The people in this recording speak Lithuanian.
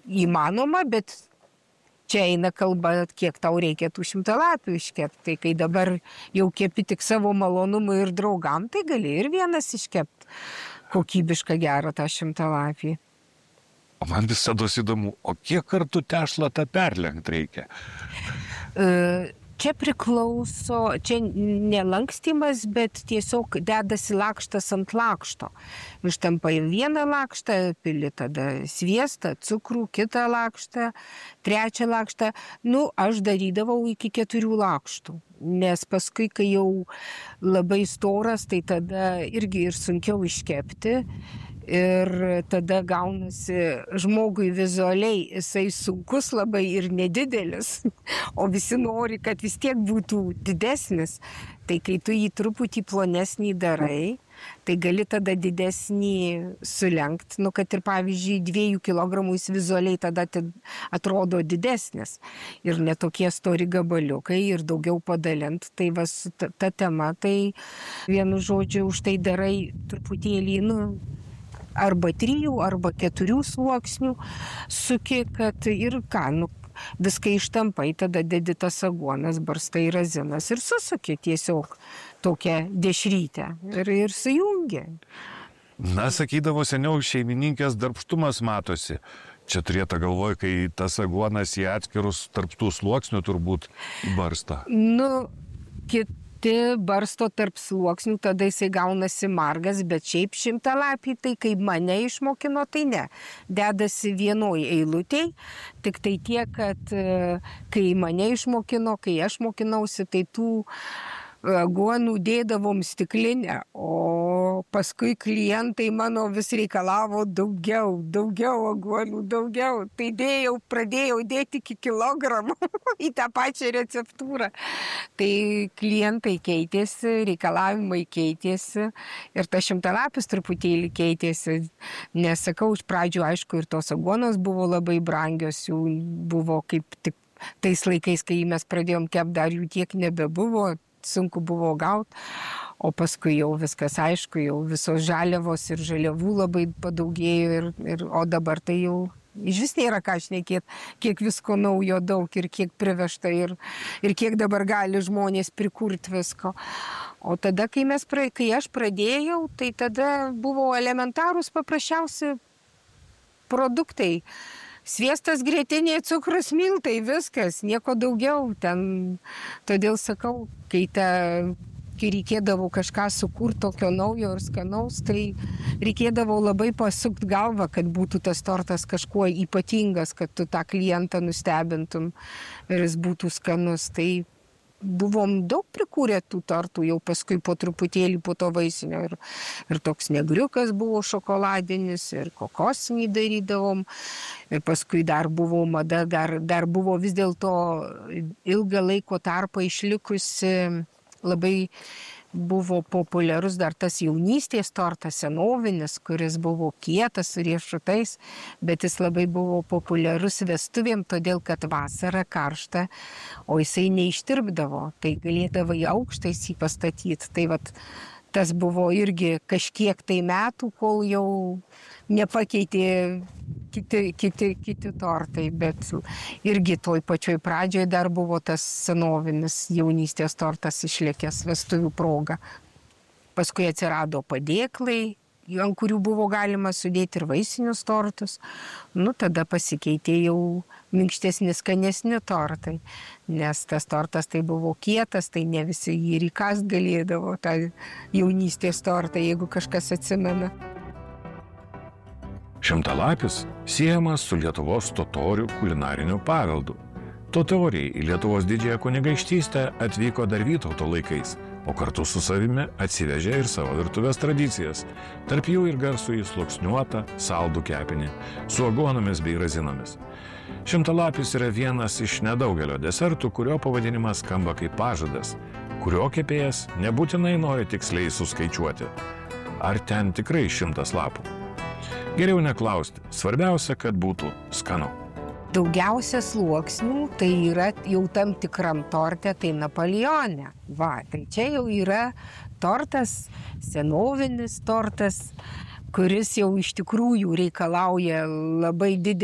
įmanoma, bet čia eina kalba, kiek tau reikia tų 100 lapių iškepti. Tai kai dabar jau kepi tik savo malonumui ir draugam, tai gali ir vienas iškepti kokybišką gerą tą 100 lapį. O man visada įdomu, o kiek kartų tešlą tą perlenkt reikia? Čia priklauso, čia nelankstymas, bet tiesiog dedasi lakštas ant lakšto. Ištampa į vieną lakštą, pili tada sviestą, cukrų, kitą lakštą, trečią lakštą. Aš darydavau iki 4 lakštų. Nes paskui, kai jau labai storas, tai tada irgi ir sunkiau iškepti. Ir tada gaunasi žmogui vizualiai, jisai sunkus labai ir nedidelis, o visi nori, kad vis tiek būtų didesnis. Tai kai tu jį truputį plonesnį darai, tai gali tada didesnį sulenkt, kad ir pavyzdžiui 2 kilogramų jis vizualiai tada atrodo didesnis. Ir netokie stori gabaliukai ir daugiau padalint. Tai ta tema, tai vienu žodžiu už tai darai truputėlį, arba 3, arba 4 sluoksnių suki, kad ir viską ištampai, tada dedi tas aguonas, barstai razinas ir susuki tiesiog tokią dešrytę ir sujungi. Sakydavo seniau, šeimininkės darbštumas matosi. Čia turėta galvoj, kai tas aguonas į atskirus tarp tų sluoksnių turbūt barsta. Kiti barsto tarp sluoksnių, tada jisai gaunasi margas, bet šiaip 100 lapį, tai kaip mane išmokino, tai ne. Dedasi vienoj eilutėj, tik tai tiek, kad kai mane išmokino, kai aš mokinausi, tai tų aguonų dėdavom stiklinę, o paskui klientai mano vis reikalavo daugiau aguonų, daugiau. Tai pradėjau dėti iki kilogramų į tą pačią receptūrą. Tai klientai keitėsi, reikalavimai keitėsi ir tas 100 lapis truputėlį keitėsi. Nesakau, iš pradžių, aišku, ir tos aguonos buvo labai brangios, jų buvo kaip tik tais laikais, kai mes pradėjom kepti, dar jų tiek nebebuvo. Sunku buvo gauti, o paskui jau viskas aišku, jau visos žaliavos ir žaliavų labai padaugėjo, o dabar tai jau iš vis nėra ką šnekėti, kiek visko naujo daug ir kiek privežta ir kiek dabar gali žmonės prikurti visko. O tada, kai aš pradėjau, tai tada buvo elementarūs paprasčiausi produktai. Sviestas, grietinė, cukrus, miltai, viskas, nieko daugiau. Todėl sakau, kai reikėdavo kažką sukurti tokio naujo ir skanaus, tai reikėdavo labai pasukti galvą, kad būtų tas tortas kažkuo ypatingas, kad tu tą klientą nustebintum ir jis būtų skanus. Tai buvom daug prikūrę tų tortų, jau paskui po truputėlį po to vaisinio. Ir toks negriukas buvo šokoladinis, ir kokosinį darydavom. Ir paskui dar buvo mada, dar buvo vis dėlto ilgą laiko tarpą išlikusi, labai buvo populiarus dar tas jaunystės tortas senovinis, kuris buvo kietas su riešutais, bet jis labai buvo populiarus vestuvėm, todėl kad vasara karšta, o jisai neištirpdavo, tai galėdavai aukštais jį pastatyti. Tai tas buvo irgi kažkiek tai metų, kol jau nepakeitė kiti tortai, bet irgi toj pačioj pradžioj dar buvo tas senovinis jaunystės tortas išlikęs vestuvių proga. Paskui atsirado padėklai, ant kurių buvo galima sudėti ir vaisinius tortus. Tada pasikeitė jau minkštesni, skanesni tortai, nes tas tortas tai buvo kietas, tai ne visi jį įkąst galėdavo, tą jaunystės tortą, jeigu kažkas atsimena. 100 lapis siejamas su Lietuvos totorių kulinariniu paveldu. Totoriai į Lietuvos didžiąją kunigaikštystę atvyko dar Vytauto laikais, o kartu su savimi atsivežė ir savo virtuvės tradicijas, tarp jų ir garsųjį sluoksniuotą saldų kepinį su aguonomis bei razinomis. 100 lapis yra vienas iš nedaugelio desertų, kurio pavadinimas skamba kaip pažadas, kurio kepėjas nebūtinai nori tiksliai suskaičiuoti. Ar ten tikrai 100 lapų? Geriau neklausti, svarbiausia, kad būtų skanu. Daugiausia sluoksnių tai yra jau tam tikram torte, tai Napoleone. Tai čia jau yra tortas, senovinis tortas, kuris jau iš tikrųjų reikalauja labai didelį